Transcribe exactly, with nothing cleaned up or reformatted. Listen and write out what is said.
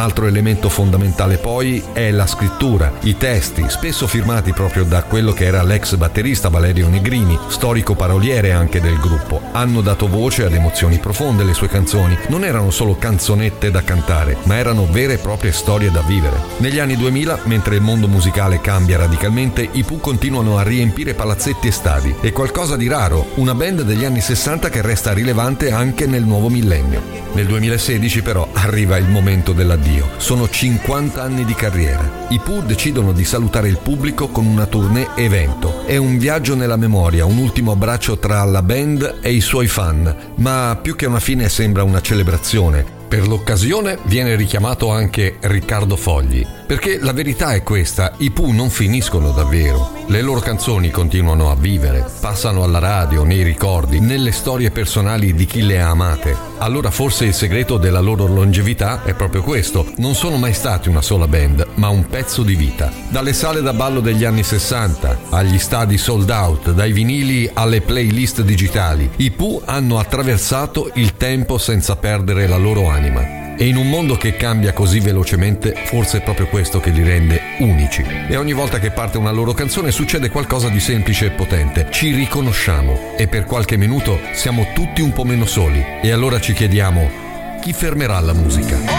altro elemento fondamentale poi è la scrittura, i testi, spesso firmati proprio da quello che era l'ex batterista Valerio Negrini, storico paroliere anche del gruppo. Hanno dato voce ad emozioni profonde. Le sue canzoni non erano solo canzonette da cantare, ma erano vere e proprie storie da vivere. Negli anni duemila, mentre il mondo musicale cambia radicalmente, i Pooh continuano a riempire palazzetti e stadi. È qualcosa di raro, una band degli anni sessanta che resta rilevante anche nel nuovo millennio. Nel duemilasedici però arriva il momento dell'addio. Sono cinquanta anni di carriera. I Pooh decidono di salutare il pubblico con una tournée evento. È un viaggio nella memoria, un ultimo abbraccio tra la band e i suoi fan, ma più che una fine sembra una celebrazione. Per l'occasione viene richiamato anche Riccardo Fogli, perché la verità è questa: i Pooh non finiscono davvero. Le loro canzoni continuano a vivere, passano alla radio, nei ricordi, nelle storie personali di chi le ha amate. Allora forse il segreto della loro longevità è proprio questo: non sono mai stati una sola band, ma un pezzo di vita. Dalle sale da ballo degli anni sessanta, agli stadi sold out, dai vinili alle playlist digitali, i Pooh hanno attraversato il tempo senza perdere la loro anima. E in un mondo che cambia così velocemente, forse è proprio questo che li rende unici. E ogni volta che parte una loro canzone succede qualcosa di semplice e potente. Ci riconosciamo e per qualche minuto siamo tutti un po' meno soli. E allora ci chiediamo: chi fermerà la musica?